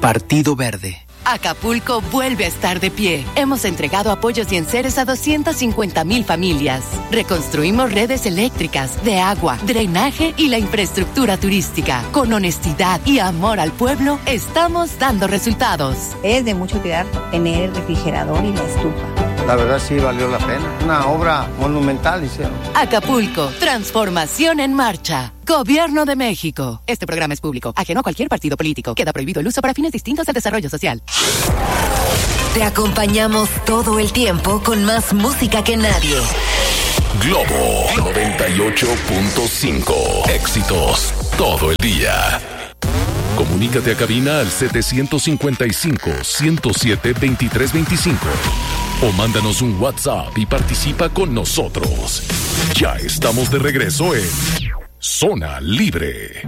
Partido Verde. Acapulco vuelve a estar de pie. Hemos entregado apoyos y enseres a 250,000 familias. Reconstruimos redes eléctricas, de agua, drenaje y la infraestructura turística. Con honestidad y amor al pueblo, estamos dando resultados. Es de mucha utilidad tener el refrigerador y la estufa. La verdad sí valió la pena. Una obra monumental hicieron. Acapulco, transformación en marcha. Gobierno de México. Este programa es público, ajeno a cualquier partido político. Queda prohibido el uso para fines distintos al desarrollo social. Te acompañamos todo el tiempo con más música que nadie. Globo 98.5. Éxitos todo el día. Comunícate a cabina al 755-107-2325. O mándanos un WhatsApp y participa con nosotros. Ya estamos de regreso en Zona Libre.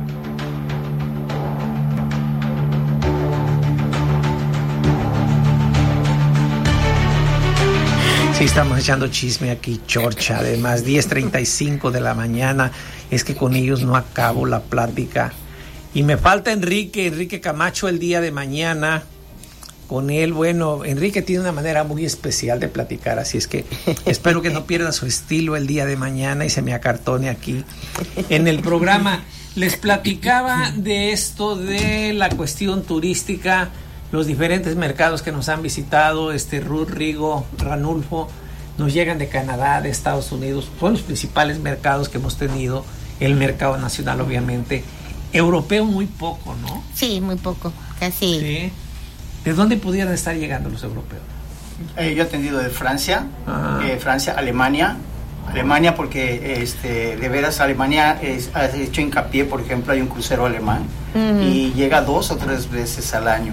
Sí, estamos echando chisme aquí, chorcha. Además, 10:35 de la mañana. Es que con ellos no acabo la plática. Y me falta Enrique Camacho el día de mañana. Con él, bueno, Enrique tiene una manera muy especial de platicar, así es que espero que no pierda su estilo el día de mañana y se me acartone aquí en el programa. Les platicaba de esto, de la cuestión turística, los diferentes mercados que nos han visitado, Ruth, Rigo, Ranulfo, nos llegan de Canadá, de Estados Unidos, son los principales mercados que hemos tenido, el mercado nacional obviamente, europeo muy poco, ¿no? Sí, muy poco, casi. Sí. ¿De dónde pudieran estar llegando los europeos? Yo he atendido de Francia, Alemania porque de veras Alemania ha hecho hincapié, por ejemplo, hay un crucero alemán y llega 2 o 3 veces al año.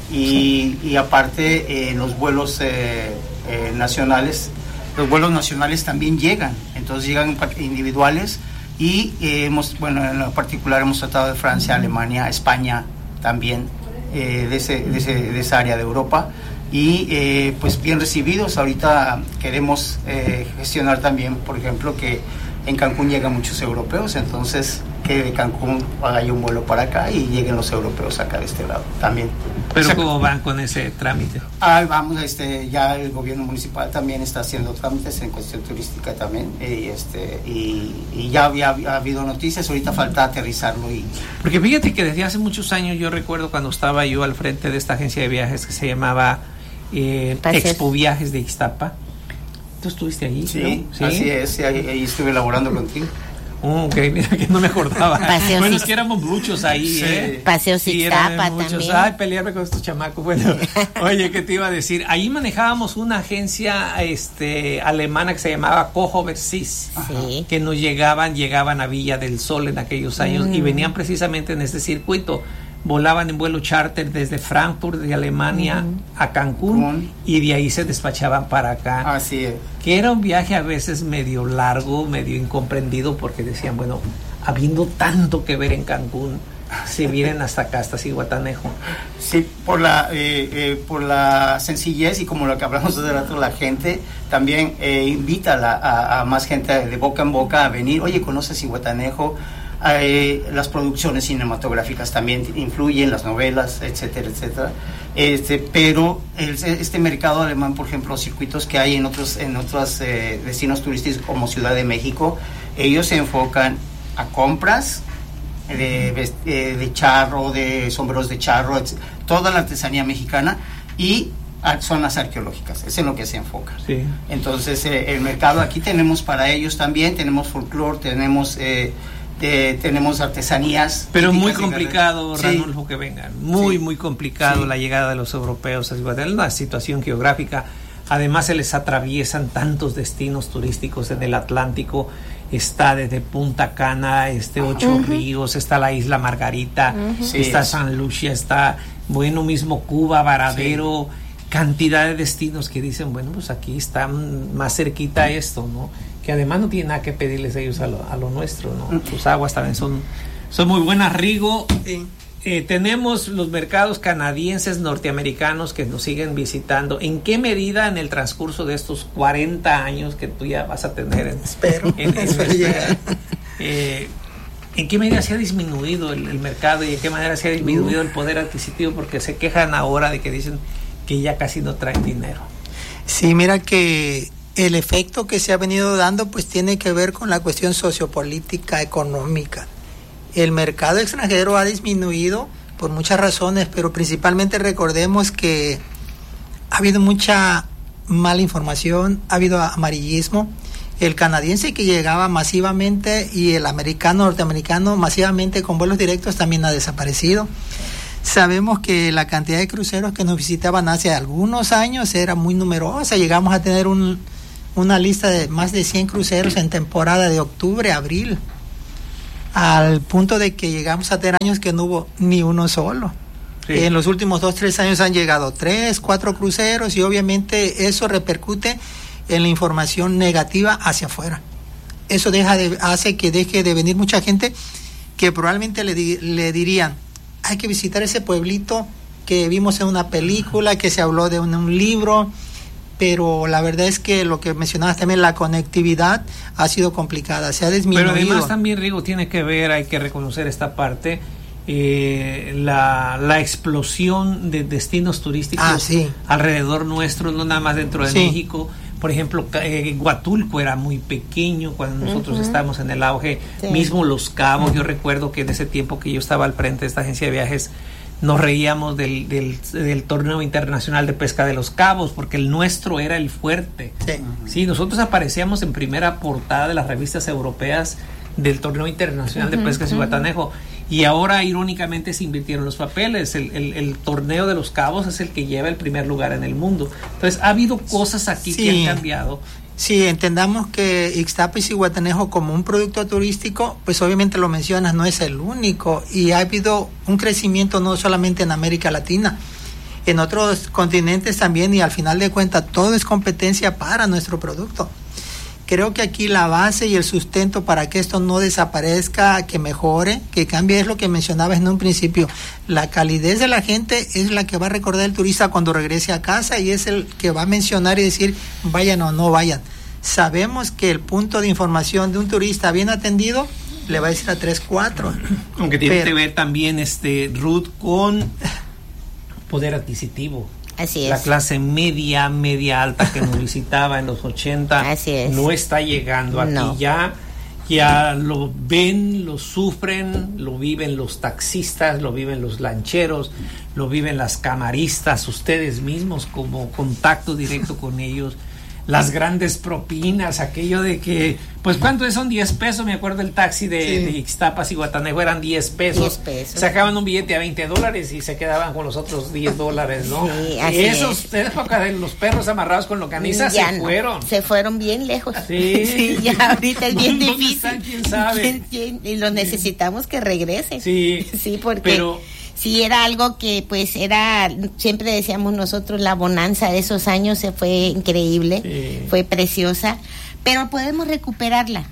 Y aparte en los vuelos nacionales, los vuelos nacionales también llegan, entonces llegan individuales y en lo particular hemos tratado de Francia, Alemania, España también. De esa área de Europa y pues bien recibidos. Ahorita queremos gestionar también, por ejemplo, que en Cancún llegan muchos europeos, entonces que de Cancún haya un vuelo para acá y lleguen los europeos acá de este lado también. ¿Pero cómo van con ese trámite? Vamos, ya el gobierno municipal también está haciendo trámites en cuestión turística también, y ya ha habido noticias, ahorita falta aterrizarlo. Porque fíjate que desde hace muchos años, yo recuerdo cuando estaba yo al frente de esta agencia de viajes que se llamaba Expo Viajes de Ixtapa. ¿Tú estuviste allí? Sí, ¿no? Así es, ahí estuve elaborando contigo. Ok, mira que no me acordaba. Bueno, es que éramos muchos ahí, sí. Paseo Ixtapa también. Ay, pelearme con estos chamacos. Bueno, oye, ¿qué te iba a decir? Ahí manejábamos una agencia alemana que se llamaba Cohoversies, que nos llegaban a Villa del Sol en aquellos años y venían precisamente en este circuito. Volaban en vuelo charter desde Frankfurt, de Alemania, a Cancún, y de ahí se despachaban para acá. Así es. Que era un viaje a veces medio largo, medio incomprendido, porque decían, bueno, habiendo tanto que ver en Cancún, se vienen hasta acá, hasta Zihuatanejo. Sí, por la sencillez y como lo que hablamos hace rato, la gente también invita a más gente de boca en boca a venir. Oye, ¿conoces Zihuatanejo? Las producciones cinematográficas también influyen, las novelas, etcétera, etcétera. Pero este mercado alemán, por ejemplo, circuitos que hay en otros destinos turísticos como Ciudad de México, ellos se enfocan a compras de charro, de sombreros de charro, toda la artesanía mexicana y zonas arqueológicas, es en lo que se enfoca. Sí. Entonces el mercado aquí tenemos para ellos también, tenemos folclore, tenemos artesanías. Pero muy complicado, Ranulfo, que vengan. Muy complicado la llegada de los europeos a Ciudad. Es una situación geográfica. Además, se les atraviesan tantos destinos turísticos en el Atlántico. Está desde Punta Cana, Ocho Ríos, está la Isla Margarita, está San Lucia, está, mismo Cuba, Varadero. Cantidad de destinos que dicen, bueno, pues aquí está más cerquita esto, ¿no? Que además no tiene nada que pedirles ellos a lo nuestro, ¿no? Sus aguas también son muy buenas. Rigo, tenemos los mercados canadienses, norteamericanos que nos siguen visitando. ¿En qué medida en el transcurso de estos 40 años que tú ya vas a tener? Espero. ¿En qué medida se ha disminuido el mercado y en qué manera se ha disminuido el poder adquisitivo? Porque se quejan ahora de que dicen que ya casi no traen dinero. Sí, mira que el efecto que se ha venido dando pues tiene que ver con la cuestión sociopolítica, económica. El mercado extranjero ha disminuido por muchas razones, pero principalmente recordemos que ha habido mucha mala información, ha habido amarillismo. El canadiense que llegaba masivamente y el norteamericano masivamente con vuelos directos también ha desaparecido. Sabemos que la cantidad de cruceros que nos visitaban hace algunos años era muy numerosa. Llegamos a tener una lista de más de 100 cruceros en temporada de octubre, abril, al punto de que llegamos a tener años que no hubo ni uno solo. Sí. En los últimos 2-3 años han llegado 3-4 cruceros y obviamente eso repercute en la información negativa hacia afuera. Eso hace que deje de venir mucha gente que probablemente le dirían, hay que visitar ese pueblito que vimos en una película, que se habló de un libro, pero la verdad es que lo que mencionabas también, la conectividad ha sido complicada, se ha disminuido. Pero además también, Rigo, tiene que ver, hay que reconocer esta parte, la explosión de destinos turísticos alrededor nuestro, no nada más dentro de México. Por ejemplo, Huatulco era muy pequeño cuando nosotros estábamos en el auge, mismo Los Cabos. Yo recuerdo que en ese tiempo que yo estaba al frente de esta agencia de viajes, nos reíamos del torneo internacional de pesca de Los Cabos, porque el nuestro era el fuerte. Sí, nosotros aparecíamos en primera portada de las revistas europeas del torneo internacional de pesca de Zihuatanejo. Y ahora, irónicamente, se invirtieron los papeles. El torneo de Los Cabos es el que lleva el primer lugar en el mundo. Entonces, ha habido cosas aquí que han cambiado. Sí, entendamos que Ixtapa y Zihuatanejo como un producto turístico, pues obviamente lo mencionas, no es el único. Y ha habido un crecimiento no solamente en América Latina, en otros continentes también, y al final de cuentas todo es competencia para nuestro producto. Creo que aquí la base y el sustento para que esto no desaparezca, que mejore, que cambie, es lo que mencionabas en un principio. La calidez de la gente es la que va a recordar el turista cuando regrese a casa y es el que va a mencionar y decir vayan o no vayan. Sabemos que el punto de información de un turista bien atendido le va a decir a 3-4. Aunque tiene que ver también, Ruth, con poder adquisitivo. Así es. La clase media alta que nos visitaba en los 80 no está llegando aquí. No. Ya lo ven, lo sufren, lo viven los taxistas, lo viven los lancheros, lo viven las camaristas, ustedes mismos como contacto directo con ellos. Las grandes propinas, aquello de que, pues ¿cuánto es? Son 10 pesos, me acuerdo el taxi de Ixtapas y Zihuatanejo eran 10 pesos. Sacaban un billete a $20 y se quedaban con los otros $10, ¿no? Sí, esos de época de los perros amarrados con longaniza se fueron. Se fueron bien lejos. Sí. Ya ahorita es bien difícil. ¿Dónde están? ¿Quién sabe? Y los necesitamos que regresen. Sí. Sí, porque sí era algo que pues era, siempre decíamos nosotros, la bonanza de esos años fue increíble, fue preciosa, pero podemos recuperarla.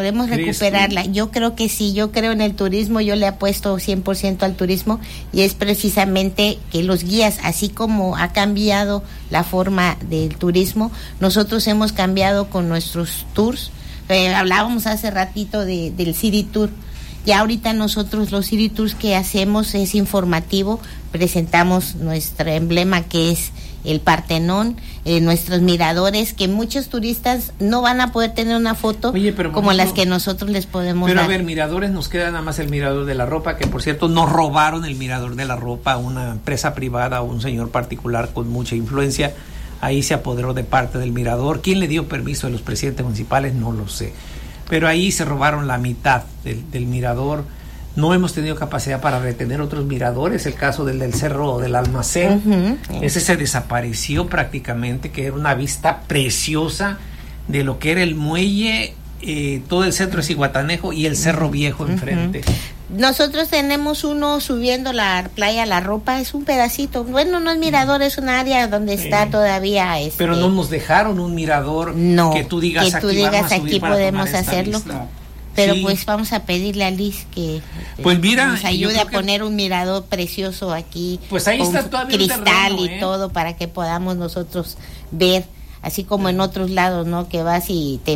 Yo creo que sí, yo creo en el turismo, yo le apuesto 100% al turismo y es precisamente que los guías, así como ha cambiado la forma del turismo, nosotros hemos cambiado con nuestros tours. Hablábamos hace ratito del City Tour. Ya ahorita nosotros los City Tours que hacemos es informativo, presentamos nuestro emblema que es el Partenón, nuestros miradores, que muchos turistas no van a poder tener una foto como las que nosotros les podemos dar. Pero a ver, miradores, nos queda nada más el Mirador de la Ropa, que por cierto nos robaron el Mirador de la Ropa a una empresa privada, un señor particular con mucha influencia. Ahí se apoderó de parte del mirador. ¿Quién le dio permiso a los presidentes municipales? No lo sé. Pero ahí se robaron la mitad del mirador. No hemos tenido capacidad para retener otros miradores. El caso del Cerro del Almacén, ese se desapareció prácticamente, que era una vista preciosa de lo que era el muelle, todo el centro de Zihuatanejo y el Cerro Viejo enfrente. Nosotros tenemos uno subiendo la playa La Ropa, es un pedacito, bueno, no es mirador, es un área donde está todavía pero no nos dejaron un mirador que tú digas aquí podemos hacerlo. Pero pues vamos a pedirle a Liz que nos ayude a poner un mirador precioso aquí, pues ahí con está todavía cristal terreno, y todo, para que podamos nosotros ver, así como en otros lados, ¿no? Que vas y te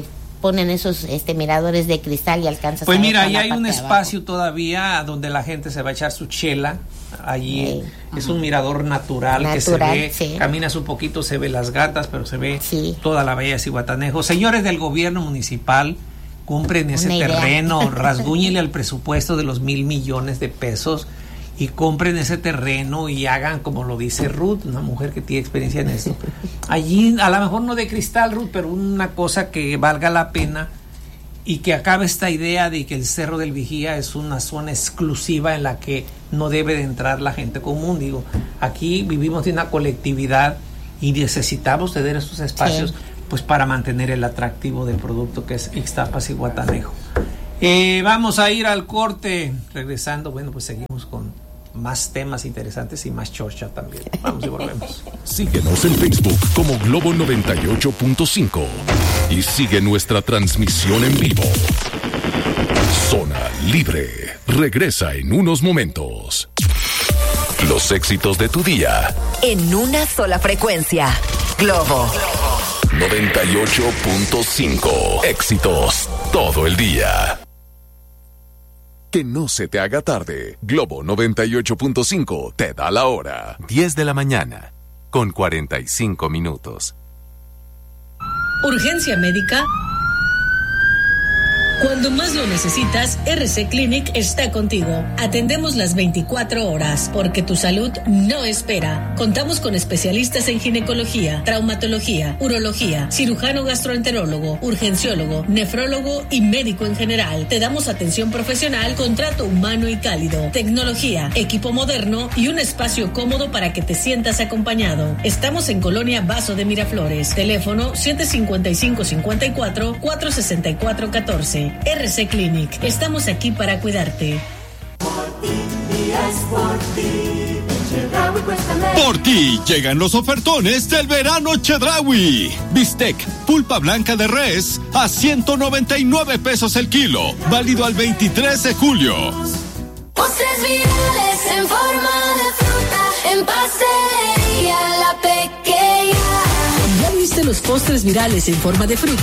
ponen esos miradores de cristal y alcanzas pues a ver mira, toda ahí la hay un parte de espacio abajo. todavía donde la gente se va a echar su chela. Allí es Ajá. un mirador natural que se ve, sí. caminas un poquito, se ve las gatas, pero se ve Sí. toda la bahía de Zihuatanejo. Señores del gobierno municipal, compren ese Una idea. terreno, rasguñenle al presupuesto de los 1,000 millones de pesos y compren ese terreno y hagan como lo dice Ruth, una mujer que tiene experiencia en eso. Allí, a lo mejor no de cristal, Ruth, pero una cosa que valga la pena y que acabe esta idea de que el Cerro del Vigía es una zona exclusiva en la que no debe de entrar la gente común. Digo, aquí vivimos de una colectividad y necesitamos tener esos espacios, sí, pues para mantener el atractivo del producto que es Ixtapas y Zihuatanejo. Vamos a ir al corte. Regresando, bueno, pues seguimos con más temas interesantes y más chorcha también. Vamos y volvemos. Síguenos en Facebook como Globo 98.5 y sigue nuestra transmisión en vivo. Zona Libre regresa en unos momentos. Los éxitos de tu día en una sola frecuencia. Globo 98.5. Éxitos todo el día. Que no se te haga tarde. Globo 98.5 te da la hora. 10 de la mañana, con 45 minutos. ¿Urgencia médica? Cuando más lo necesitas, RC Clinic está contigo. Atendemos las 24 horas, porque tu salud no espera. Contamos con especialistas en ginecología, traumatología, urología, cirujano gastroenterólogo, urgenciólogo, nefrólogo y médico en general. Te damos atención profesional con trato humano y cálido, tecnología, equipo moderno y un espacio cómodo para que te sientas acompañado. Estamos en Colonia Vaso de Miraflores. Teléfono 755-54-464-14. RC Clinic. Estamos aquí para cuidarte. Por ti llegan los ofertones del verano Chedraui. Bistec, pulpa blanca de res a 199 pesos el kilo. Válido al 23 de julio. Postres virales en forma de fruta, en pastelería La Pequeña. ¿Ya viste los postres virales en forma de fruta?